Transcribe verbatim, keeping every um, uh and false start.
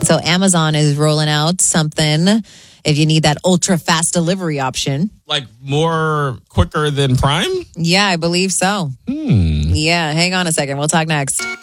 So Amazon is rolling out something if you need that ultra fast delivery option. Like more quicker than Prime? Yeah, I believe so. Hmm. Yeah, hang on a second. We'll talk next.